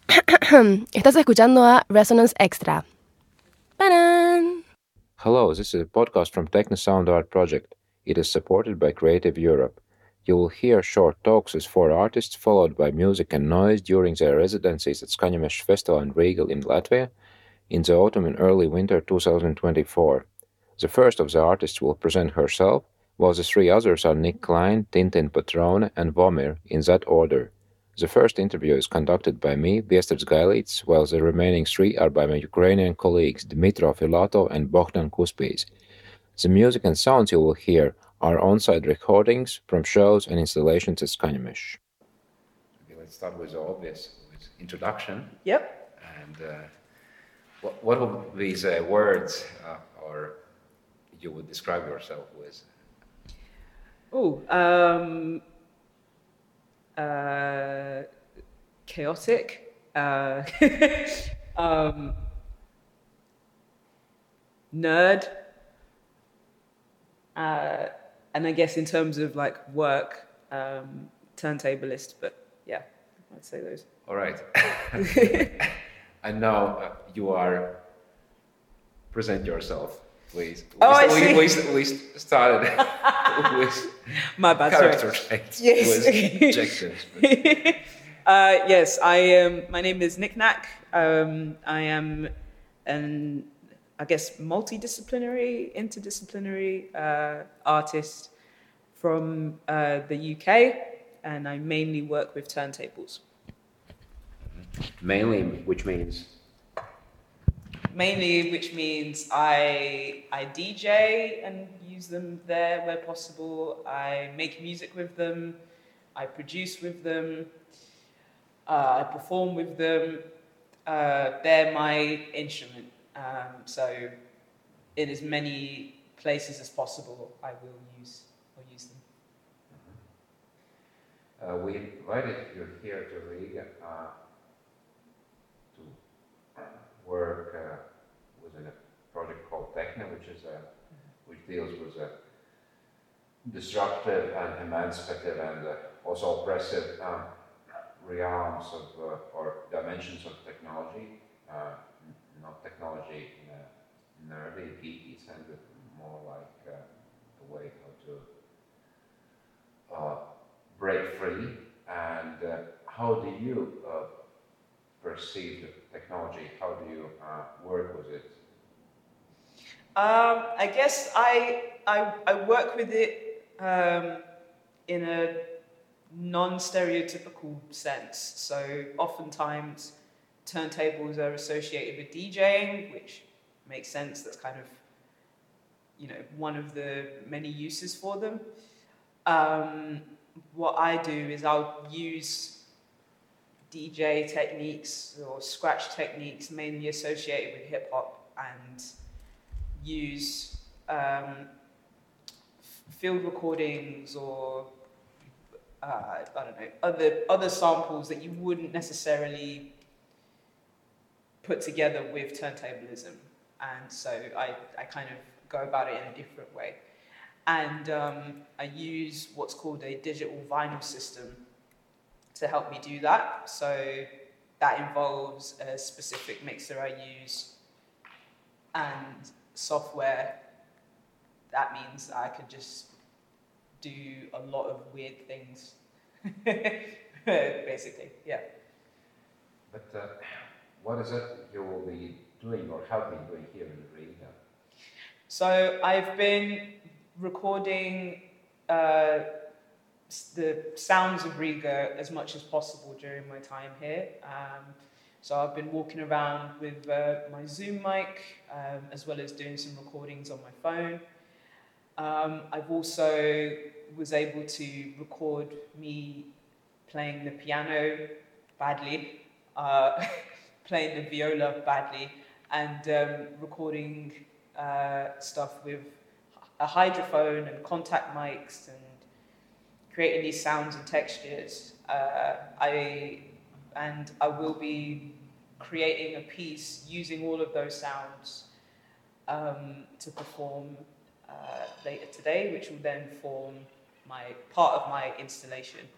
Estás escuchando a Resonance Extra. ¡Paran! Hello, this is a podcast from Techno Sound Art Project. It is supported by Creative Europe. You will hear short talks with 4 artists, followed by music and noise during their residencies at Skaņameža Festival in Riga in Latvia in the autumn and early winter 2024. The first of the artists will present herself, while the 3 others are Nick Klein, Tintin Patrone, and Vomir, in that order. The first interview is conducted by me, Viesturs Gailīts, while the remaining 3 are by my Ukrainian colleagues Dmitro Filatov and Bogdan Kuspis. The music and sounds you will hear are on-site recordings from shows and installations at Skaņameža. Okay, let's start with the obvious, with introduction. Yep. And what would be the words or you would describe yourself with? Chaotic. Nerd. And I guess in terms of like work, turntablist, but yeah, I'd say those. All right. And now you are, present yourself, please. We started with my bad, character sorry. traits, Yes. with objectives. Yes, I am. My name is Nick Knack. I am an, I guess, multidisciplinary, interdisciplinary artist from the UK, and I mainly work with turntables. Mainly, which means? Mainly, which means I DJ and use them there where possible. I make music with them. I produce with them. I perform with them. They're my instrument. So in as many places as possible, I will use them. We invited you here to Riga to work with a project called Techno, which deals with disruptive and emancipative and also oppressive realms of or dimensions of technology, not technology in a nerdy, geeky sense, but more like a way how to break free. And how do you perceive the technology? How do you work with it? I guess I work with it in a non-stereotypical sense. So oftentimes turntables are associated with DJing, which makes sense. That's kind of, one of the many uses for them. What I do is I'll use DJ techniques or scratch techniques mainly associated with hip hop and use field recordings or I don't know, other samples that you wouldn't necessarily put together with turntablism. And so I kind of go about it in a different way. And I use what's called a digital vinyl system to help me do that. So that involves a specific mixer I use and software. That means I can just do a lot of weird things, basically, yeah. But what is it you will be doing or have been doing here in Riga? So I've been recording the sounds of Riga as much as possible during my time here. So I've been walking around with my Zoom mic, as well as doing some recordings on my phone. I've also was able to record me playing the piano badly, playing the viola badly, and recording stuff with a hydrophone and contact mics and creating these sounds and textures. I will be creating a piece using all of those sounds to perform later today, which will then form part of my installation.